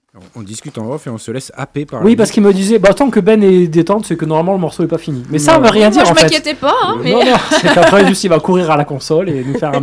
On discute en off et on se laisse happer par. Oui, parce qu'il me disait, tant que Ben est détente, c'est que normalement le morceau est pas fini. Mais ça veut rien dire Moi, en je fait. m'inquiétais pas, hein, mais... Non, c'est qu'après juste il va courir à la console et nous faire un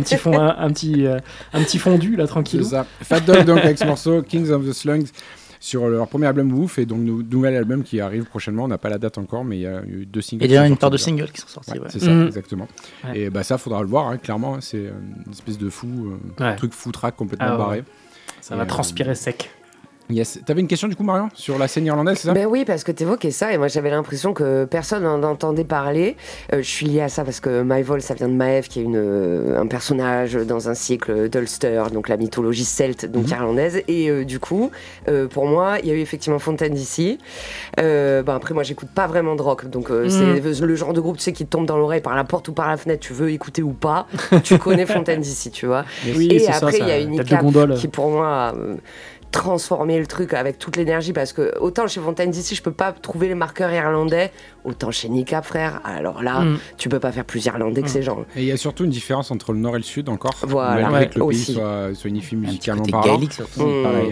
petit fondu là tranquille. C'est ça. Fat Dog donc avec ce morceau Kings of the Slums sur leur premier album Woof et donc nouvel album qui arrive prochainement. On n'a pas la date encore, mais il y a eu 2 singles. Il y a déjà une paire de singles qui sont sortis. Ouais, Ouais. c'est ça, exactement. Ouais. Et ça, faudra le voir, hein, clairement. Hein, c'est une espèce de fou, truc fou-track complètement barré. Ça va transpirer sec. Yes. T'avais une question du coup, Marion, sur la scène irlandaise, c'est ça? Ben oui, parce que t'évoquais ça et moi j'avais l'impression que personne n'en entendait parler. Je suis liée à ça parce que Maëvol, ça vient de Maëv, qui est un personnage dans un cycle d'Ulster, donc la mythologie celte, donc irlandaise. Et du coup, pour moi, il y a eu effectivement Fontaine d'ici. Après, moi, j'écoute pas vraiment de rock, donc c'est le genre de groupe, tu sais, qui te tombe dans l'oreille par la porte ou par la fenêtre. Tu veux écouter ou pas, tu connais Fontaine d'ici, tu vois. Oui, et après, il y a une ICAP qui, pour moi, transformer le truc avec toute l'énergie, parce que autant chez Fontaine d'ici je peux pas trouver les marqueurs irlandais, autant chez Nika, frère, alors là tu peux pas faire plus irlandais que ces gens. Et il y a surtout une différence entre le nord et le sud encore, voilà, malgré que le pays soit unifié musicalement parlant. Gaélique surtout.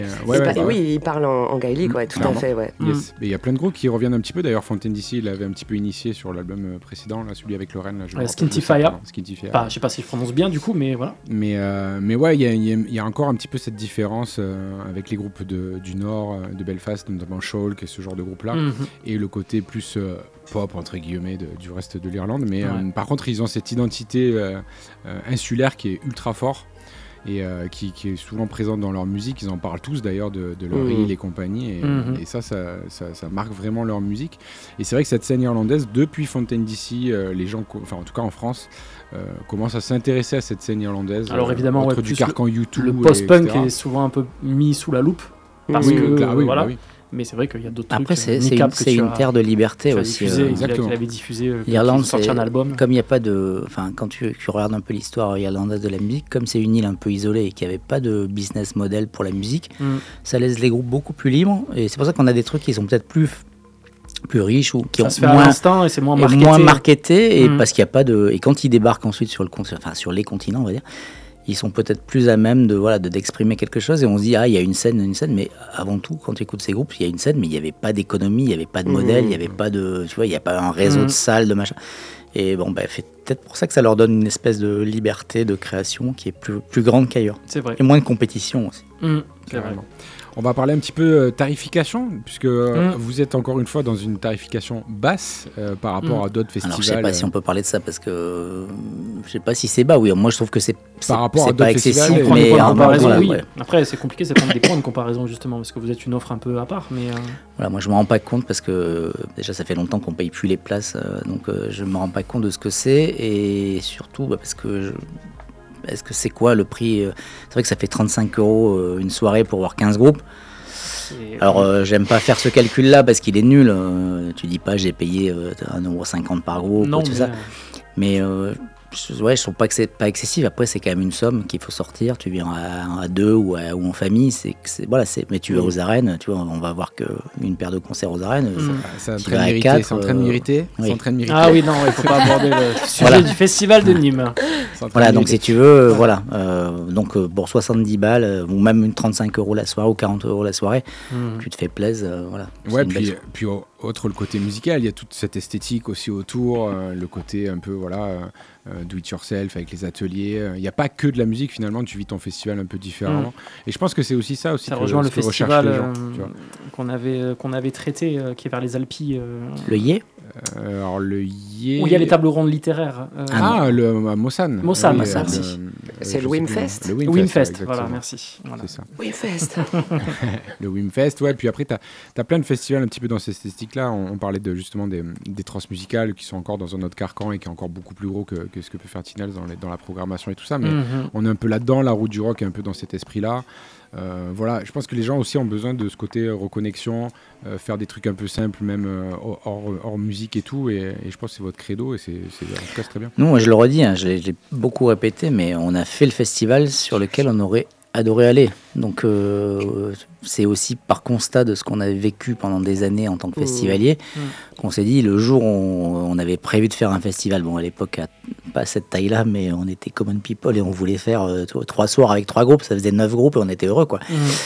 Oui, il parle en gaélique, tout à fait. Yes. Et il y a plein de groupes qui reviennent un petit peu, d'ailleurs Fontaine d'ici il l'avait un petit peu initié sur l'album précédent, là, celui avec Lorraine, Skinty Fire. Je sais pas si je prononce bien du coup, mais voilà. Mais ouais, il y a encore un petit peu cette différence avec les groupes du Nord, de Belfast, notamment Shulk et ce genre de groupe-là, et le côté plus pop, entre guillemets, du reste de l'Irlande. Mais par contre, ils ont cette identité insulaire qui est ultra fort et qui est souvent présente dans leur musique. Ils en parlent tous d'ailleurs de leur île et compagnie, et ça marque vraiment leur musique. Et c'est vrai que cette scène irlandaise, depuis Fontaine d'ici, les gens, en tout cas en France, commencent à s'intéresser à cette scène irlandaise. Alors évidemment, entre du carcan U2, le post-punk est souvent un peu mis sous la loupe. Parce que voilà. Mais c'est vrai qu'il y a d'autres trucs. Après, c'est une terre de liberté aussi. Exactement. Il avait diffusé. L'Irlande, sorti un album. Comme il n'y a pas de. Enfin, quand tu regardes un peu l'histoire irlandaise de la musique, comme c'est une île un peu isolée et qu'il n'y avait pas de business model pour la musique, ça laisse les groupes beaucoup plus libres. Et c'est pour ça qu'on a des trucs qui sont peut-être plus riches ou qui ça ont se fait à l'instinct et c'est moins marketé. Et parce qu'il n'y a pas de. Et quand ils débarquent ensuite sur les continents, on va dire. Ils sont peut-être plus à même d'exprimer quelque chose, et on se dit il y a une scène, mais avant tout quand tu écoutes ces groupes, il y a une scène, mais il n'y avait pas d'économie, il n'y avait pas de modèle, il n'y avait pas de, tu vois, il n'y a pas un réseau de salles, de machin. Et c'est peut-être pour ça que ça leur donne une espèce de liberté de création qui est plus grande qu'ailleurs. C'est vrai. Et moins de compétition aussi. C'est vrai. On va parler un petit peu tarification, puisque vous êtes encore une fois dans une tarification basse par rapport à d'autres festivals. Alors je sais pas si on peut parler de ça, parce que je sais pas si c'est bas. Oui, moi je trouve que c'est pas excessif, mais après c'est compliqué, c'est prendre des points de comparaison justement, parce que vous êtes une offre un peu à part. Mais voilà, moi je me rends pas compte, parce que déjà ça fait longtemps qu'on paye plus les places, donc je me rends pas compte de ce que c'est, et surtout parce que est-ce que c'est quoi le prix? C'est vrai que ça fait 35 € une soirée pour voir 15 groupes. Alors j'aime pas faire ce calcul-là parce qu'il est nul. Tu dis pas j'ai payé 1,50 € par groupe, tout ça. Mais je trouve pas que c'est pas excessif. Après, c'est quand même une somme qu'il faut sortir. Tu viens à deux ou en famille. Mais tu vas aux arènes, tu vois, on va voir qu'une paire de concerts aux arènes. C'est en train de mériter. Ah oui, non, il faut pas aborder le sujet du festival de Nîmes. Voilà, donc si tu veux, donc pour 70 balles ou même une 35 € la soirée ou 40 € la soirée, tu te fais plaisir, voilà. Ouais, puis autre le côté musical, il y a toute cette esthétique aussi autour, le côté un peu do it yourself avec les ateliers. Il n'y a pas que de la musique finalement, tu vis ton festival un peu différemment. Et je pense que c'est aussi ça aussi. Ça rejoint le festival les gens, qu'on avait traité, qui est vers les Alpilles. Le Yé. Alors le Yé. Où il y a les tables rondes littéraires. Le Mosan. Mosan, merci. C'est le Wimfest. Le Wimfest, voilà, merci. Voilà. C'est ça. Wimfest. Le Wimfest, ouais. Puis après, t'as plein de festivals un petit peu dans cette esthétique-là. On parlait justement des transmusicales qui sont encore dans un autre carcan et qui est encore beaucoup plus gros que ce que peut faire Tinels dans la programmation et tout ça. Mais on est un peu là-dedans. La Route du Rock est un peu dans cet esprit-là. Voilà, je pense que les gens aussi ont besoin de ce côté reconnexion, faire des trucs un peu simples, même hors musique et tout. Et je pense que c'est votre credo et en tout cas c'est très bien. Non, moi je le redis, je l'ai beaucoup répété, mais on a fait le festival sur lequel on aurait adoré aller. Donc c'est aussi par constat de ce qu'on avait vécu pendant des années en tant que festivalier qu'on s'est dit, le jour où on avait prévu de faire un festival, bon à l'époque pas cette taille-là, mais on était common people et on voulait faire 3 soirs avec 3 groupes, ça faisait 9 groupes et on était heureux quoi.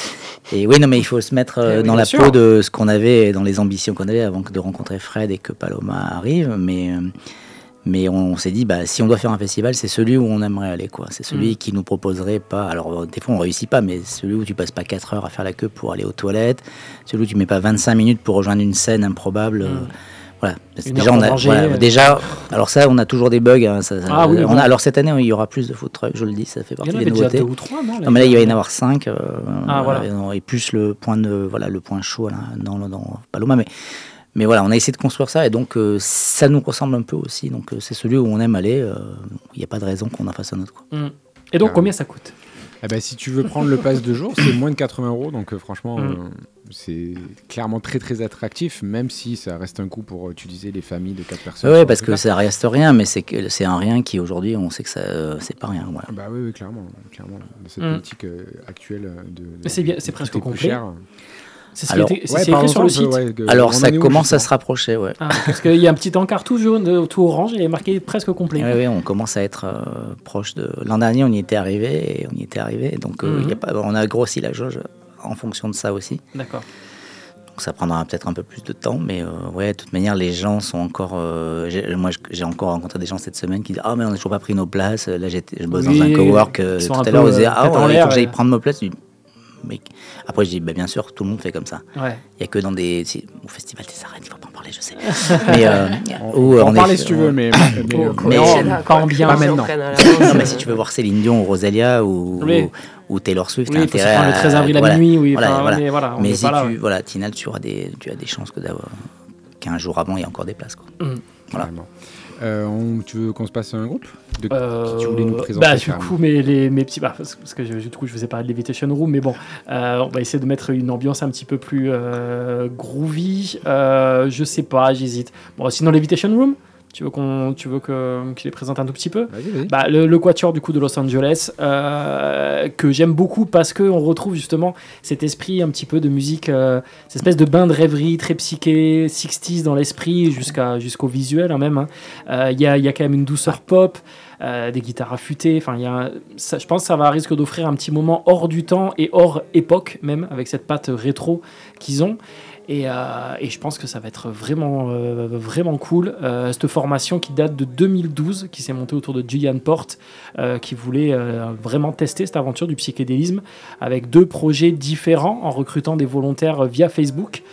Et oui, non, mais il faut se mettre Oui, dans la bien peau sûr. de ce qu'on avait, dans les ambitions qu'on avait avant de rencontrer Fred et que Paloma arrive. Mais on s'est dit, si on doit faire un festival, c'est celui où on aimerait aller, quoi. C'est celui qui nous proposerait pas. Alors, des fois, on réussit pas, mais celui où tu passes pas 4 heures à faire la queue pour aller aux toilettes, celui où tu mets pas 25 minutes pour rejoindre une scène improbable. Voilà. Déjà, alors ça, on a toujours des bugs. Hein, alors cette année, il y aura plus de food trucks, je le dis, ça fait partie des nouveautés. Il y en avait déjà 2 ou 3, non? Non, mais là, il va y en avoir 5. Voilà. Et plus le point chaud là, dans Paloma. Mais voilà, on a essayé de construire ça et donc ça nous ressemble un peu aussi. Donc c'est celui où on aime aller. Il n'y a pas de raison qu'on en fasse un autre, quoi. Et donc, combien ça coûte? Si tu veux prendre le pass de jour, c'est moins de 80 €. Donc franchement, c'est clairement très très attractif, même si ça reste un coût pour utiliser les familles de 4 personnes. Oui, parce que ça reste rien, mais c'est un rien qui aujourd'hui, on sait que ça, c'est pas rien. Voilà. Oui, clairement. Cette politique actuelle Mais c'est bien, c'est presque complet. C'est écrit sur le site. Alors ça commence à se rapprocher, ouais. Parce qu'il y a un petit encart tout jaune, tout orange, et marqué presque complet. Oui, on commence à être proche de. L'an dernier, on y était arrivé, donc on a grossi la jauge en fonction de ça aussi. D'accord. Donc ça prendra peut-être un peu plus de temps, mais de toute manière, les gens sont encore. Moi, j'ai encore rencontré des gens cette semaine qui disent mais on n'a toujours pas pris nos places. Là, je bosse dans un cowork tout à l'heure. Ils disaient il faut que j'aille prendre nos places. Mais après, je dis, bien sûr, tout le monde fait comme ça. Il n'y a que dans des. Au Festival des Arènes, il ne faut pas en parler, je sais. Mais, on peut en parler si tu veux, mais pas bien. Pas maintenant. Non, mais si tu veux voir Céline Dion ou Rosalia ou Taylor Swift, t'as intérêt. Le 13 avril à minuit, oui. Mais si Tinal, tu as des chances qu'un jour avant, il y a encore des places, quoi. Voilà. Tu veux qu'on se passe à un groupe qui tu voulais nous présenter? Du coup, mes petits... parce que du coup, je vous ai parlé de l'Evitation Room, mais bon, on va essayer de mettre une ambiance un petit peu plus groovy. Je sais pas, j'hésite. Bon, sinon, l'Evitation Room, tu veux que je les présente un tout petit peu? Vas-y. Le quatuor du coup de Los Angeles, que j'aime beaucoup parce qu'on retrouve justement cet esprit un petit peu de musique, cette espèce de bain de rêverie très psyché, 60s dans l'esprit jusqu'au visuel, hein, même. Il y a quand même une douceur pop, des guitares affûtées. Enfin, je pense que ça risque d'offrir un petit moment hors du temps et hors époque même, avec cette patte rétro qu'ils ont. Et je pense que ça va être vraiment cool. Cette formation qui date de 2012, qui s'est montée autour de Julian Porte, qui voulait vraiment tester cette aventure du psychédélisme avec 2 projets différents en recrutant des volontaires via Facebook.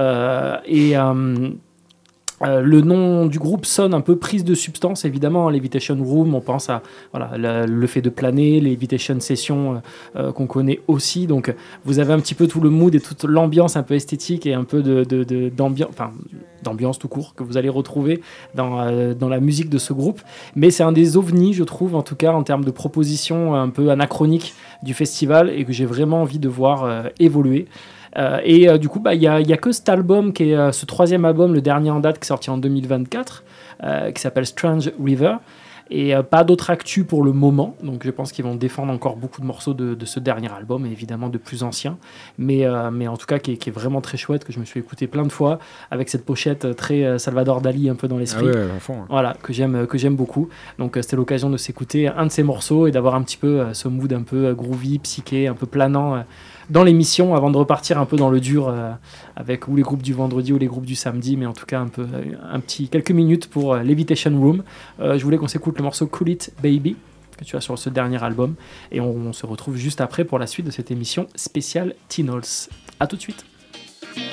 Le nom du groupe sonne un peu prise de substance, évidemment. L'Evitation Room, on pense à le fait de planer, l'Evitation Session qu'on connaît aussi. Donc, vous avez un petit peu tout le mood et toute l'ambiance un peu esthétique et un peu d'ambiance tout court que vous allez retrouver dans la musique de ce groupe. Mais c'est un des ovnis, je trouve, en tout cas, en termes de propositions un peu anachroniques du festival et que j'ai vraiment envie de voir évoluer. Du coup, il y a que cet album qui est ce 3e album, le dernier en date, qui est sorti en 2024, qui s'appelle Strange River. Et pas d'autres actus pour le moment, donc je pense qu'ils vont défendre encore beaucoup de morceaux de ce dernier album, et évidemment de plus anciens, mais en tout cas qui est vraiment très chouette, que je me suis écouté plein de fois, avec cette pochette très Salvador Dali un peu dans l'esprit, à fond, hein. Voilà, que j'aime beaucoup. Donc c'était l'occasion de s'écouter un de ces morceaux et d'avoir un petit peu ce mood un peu groovy, psyché, un peu planant dans l'émission, avant de repartir un peu dans le dur avec ou les groupes du vendredi ou les groupes du samedi, mais en tout cas quelques minutes pour l'Evitation Room. Je voulais qu'on s'écoute le morceau Cool It Baby que tu as sur ce dernier album, et on se retrouve juste après pour la suite de cette émission spéciale Teen Halls. À tout de suite.